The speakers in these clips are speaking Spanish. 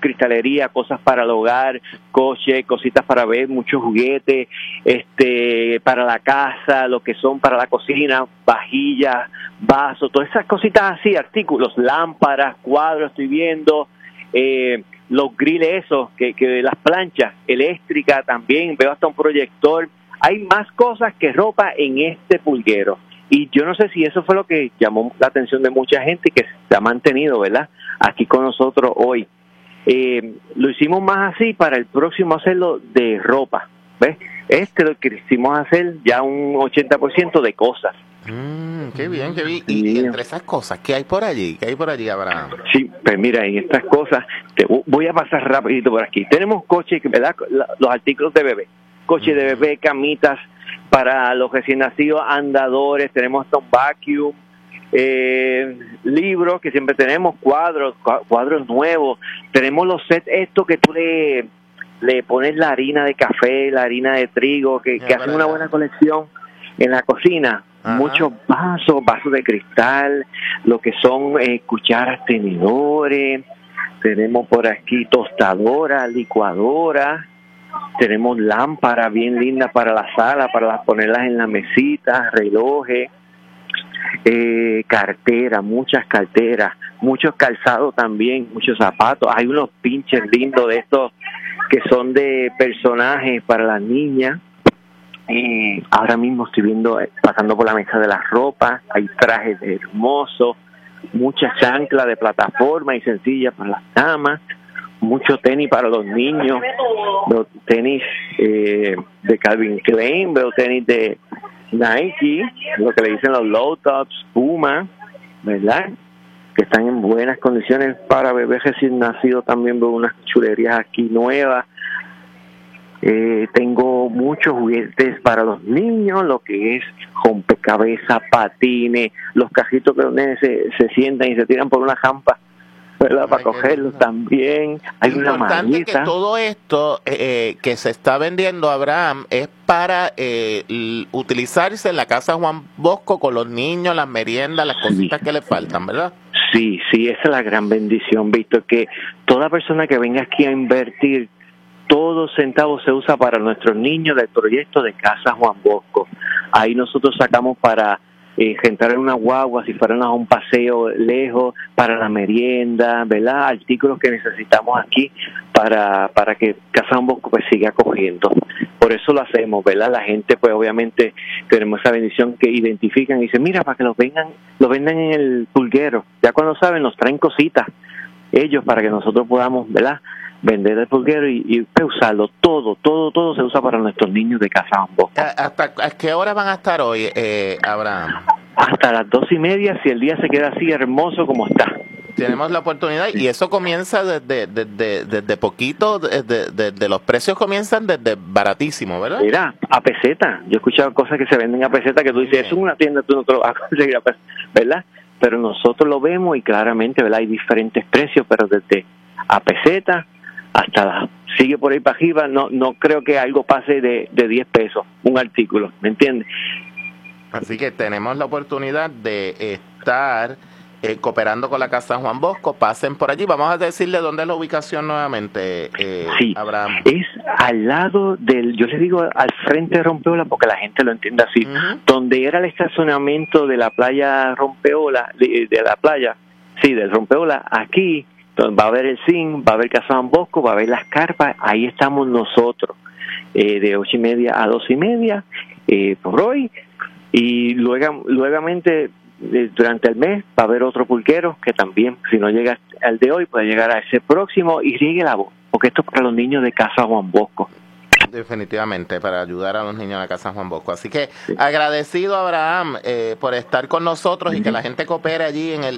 cristalería, cosas para el hogar, coches, cositas para ver, muchos juguetes, para la casa, lo que son para la cocina, vajillas, vasos, todas esas cositas así, artículos, lámparas, cuadros, estoy viendo, los griles esos, que las planchas eléctricas también, veo hasta un proyector. Hay más cosas que ropa en este pulguero. Y yo no sé si eso fue lo que llamó la atención de mucha gente que se ha mantenido, ¿verdad?, aquí con nosotros hoy. Lo hicimos más así para el próximo hacerlo de ropa, ¿ves? Lo quisimos hacer ya un 80% de cosas. Qué bien, qué bien. Y entre esas cosas, ¿qué hay por allí? ¿Qué hay por allí, Abraham? Sí, pues mira, en estas cosas, voy a pasar rapidito por aquí. Tenemos coches, ¿verdad?, los artículos de bebé. Coches de bebé, camitas para los recién nacidos, andadores, tenemos hasta un vacuum, libros que siempre tenemos, cuadros nuevos, tenemos los sets estos que tú le pones la harina de café, la harina de trigo, que hacen una buena colección en la cocina. Ajá. Muchos vasos de cristal, lo que son cucharas, tenedores, tenemos por aquí tostadoras, licuadoras, tenemos lámparas bien lindas para la sala, para ponerlas en la mesita, relojes, carteras, muchas carteras, muchos calzados también, muchos zapatos. Hay unos pinches lindos de estos que son de personajes para las niñas. Ahora mismo estoy viendo, pasando por la mesa de las ropas, hay trajes hermosos, muchas chanclas de plataforma y sencillas para las damas, mucho tenis para los niños, veo tenis de Calvin Klein, veo tenis de Nike, lo que le dicen los low tops, Puma, ¿verdad?, que están en buenas condiciones para bebés recién nacidos. También veo unas chulerías aquí nuevas. Tengo muchos juguetes para los niños, lo que es rompecabezas, patines, los cajitos que los nenes se sientan y se tiran por una jampa, ¿verdad?, para cogerlos también. Hay una maleta. Que todo esto que se está vendiendo, Abraham, es para utilizarse en la casa Juan Bosco con los niños, las meriendas, las cositas que le faltan, ¿verdad? Sí, esa es la gran bendición, Víctor, que toda persona que venga aquí a invertir, todo centavo se usa para nuestros niños del proyecto de Casa Juan Bosco. Ahí nosotros sacamos para rentar en una guagua, si fueran a un paseo lejos, para la merienda, ¿verdad?, artículos que necesitamos aquí para que Casa Juan Bosco pues siga cogiendo. Por eso lo hacemos, ¿verdad? La gente pues obviamente tenemos esa bendición que identifican y dicen, mira, para que los vendan en el pulguero. Ya cuando saben nos traen cositas ellos para que nosotros podamos, ¿verdad?, vender el pulguero y usarlo. Todo se usa para nuestros niños de Casa Juan Bosco. ¿Hasta qué hora van a estar hoy, Abraham? Hasta las 2:30, si el día se queda así hermoso como está. Tenemos la oportunidad y eso comienza desde poquito, desde los precios comienzan desde baratísimo, ¿verdad? Mira, a peseta. Yo he escuchado cosas que se venden a peseta que tú dices, eso es una tienda, tú no te lo vas a conseguir a peseta, ¿verdad? Pero nosotros lo vemos y claramente, ¿verdad?, hay diferentes precios, pero desde a peseta hasta sigue por ahí para arriba, no creo que algo pase de 10 pesos un artículo, ¿me entiendes? Así que tenemos la oportunidad de estar cooperando con la Casa Juan Bosco. Pasen por allí. Vamos a decirle dónde es la ubicación nuevamente, sí, Abraham. Es al lado yo les digo al frente de Rompeola porque la gente lo entiende así, donde era el estacionamiento de la playa Rompeola, de la playa, sí, del Rompeola, aquí donde va a haber el zinc, va a haber Casa Juan Bosco, va a haber las carpas, ahí estamos nosotros, de 8:30 a 2:30 por hoy, y luegamente durante el mes va a haber otro pulquero que también, si no llega al de hoy, puede llegar a ese próximo y riegue la voz, porque esto es para los niños de Casa Juan Bosco. Definitivamente, para ayudar a los niños de la Casa Juan Bosco. Así que agradecido, Abraham, por estar con nosotros y que la gente coopere allí en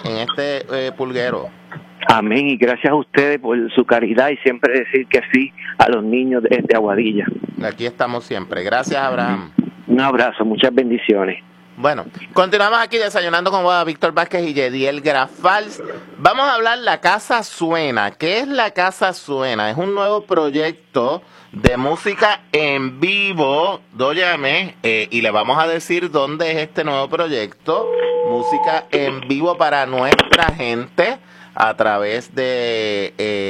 este pulguero. Amén, y gracias a ustedes por su caridad y siempre decir que sí a los niños de Aguadilla. Aquí estamos siempre. Gracias, Abraham. Un abrazo, muchas bendiciones. Bueno, continuamos aquí desayunando con Víctor Vázquez y Yediel Grafals. Vamos a hablar La Casa Suena. ¿Qué es La Casa Suena? Es un nuevo proyecto de música en vivo, óyame, y le vamos a decir dónde es este nuevo proyecto. Música en vivo para nuestra gente a través de